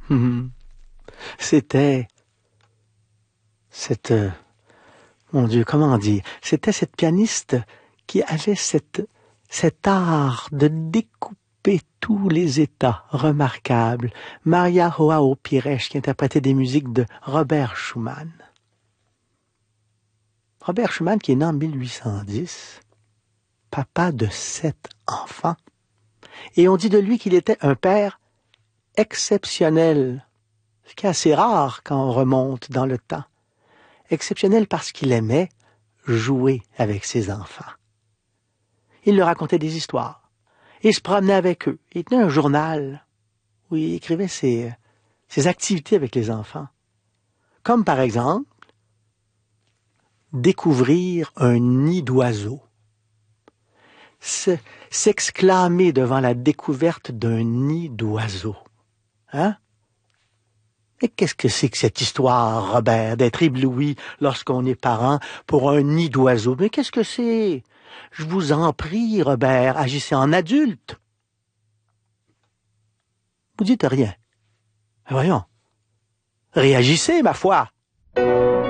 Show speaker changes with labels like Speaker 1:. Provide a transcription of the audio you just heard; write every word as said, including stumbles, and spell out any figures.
Speaker 1: Hum. C'était cette... euh, mon Dieu, comment dire? C'était cette pianiste qui avait cette, cet art de découper tous les états remarquables. Maria Joao Pires, qui interprétait des musiques de Robert Schumann. Robert Schumann, qui est né en mille huit cent dix, papa de sept enfants. Et on dit de lui qu'il était un père exceptionnel, ce qui est assez rare quand on remonte dans le temps. Exceptionnel parce qu'il aimait jouer avec ses enfants. Il leur racontait des histoires. Il se promenait avec eux. Il tenait un journal où il écrivait ses, ses activités avec les enfants. Comme par exemple, découvrir un nid d'oiseaux. Se, s'exclamer devant la découverte d'un nid d'oiseaux. Hein? Et qu'est-ce que c'est que cette histoire, Robert, d'être ébloui lorsqu'on est parent pour un nid d'oiseaux? Mais qu'est-ce que c'est? Je vous en prie, Robert, agissez en adulte. Vous dites rien. Voyons. Réagissez, ma foi.